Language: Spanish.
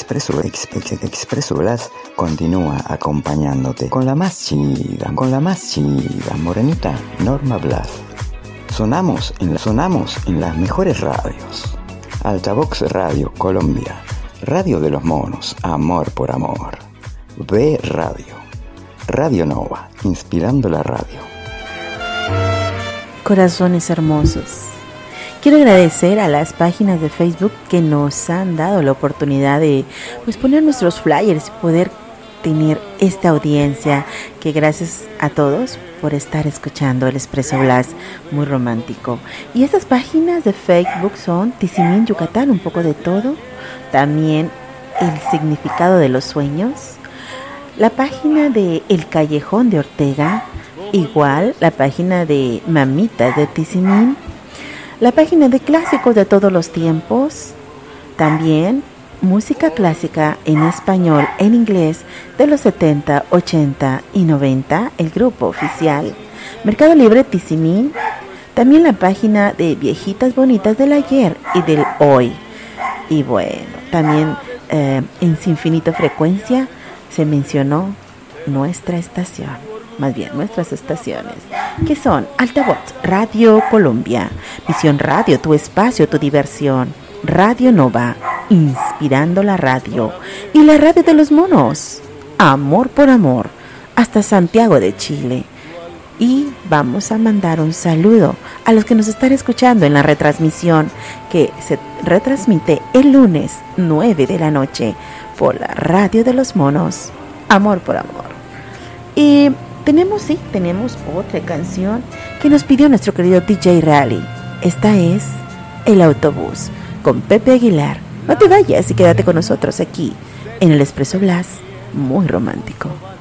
Expreso Blas continúa acompañándote con la más chida, morenita Norma Blas. Sonamos en las mejores radios. Altavox Radio Colombia, Radio de los Monos, Amor por Amor. B Radio, Radio Nova, inspirando la radio. Corazones hermosos. Quiero agradecer a las páginas de Facebook que nos han dado la oportunidad de poner nuestros flyers y poder tener esta audiencia, que gracias a todos por estar escuchando el Expreso Blas, muy romántico. Y estas páginas de Facebook son Tizimín, Yucatán, un poco de todo, también el significado de los sueños, la página de El Callejón de Ortega, igual la página de Mamitas de Tizimín, la página de Clásicos de todos los tiempos, también música clásica en español, en inglés, de los 70, 80 y 90, el grupo oficial, Mercado Libre Tizimín, también la página de Viejitas Bonitas del Ayer y del Hoy. Y bueno, también en Sinfinito Frecuencia se mencionó nuestra estación. Más bien nuestras estaciones, que son Altavoz Radio Colombia, Visión Radio, tu espacio, tu diversión, Radio Nova, inspirando la radio, y la Radio de los Monos, Amor por Amor, hasta Santiago de Chile. Y vamos a mandar un saludo a los que nos están escuchando en la retransmisión, que se retransmite el lunes 9 de la noche por la Radio de los Monos, Amor por Amor. Y tenemos otra canción que nos pidió nuestro querido DJ Rally. Esta es El Autobús, con Pepe Aguilar. No te vayas y quédate con nosotros aquí en el Expreso Blas, muy romántico.